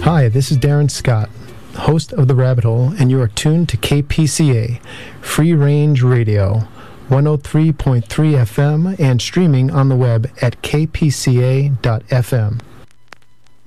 Hi, this is Darren Scott, host of The Rabbit Hole, and you are tuned to KPCA, Free Range Radio, 103.3 FM, and streaming on the web at kpca.fm.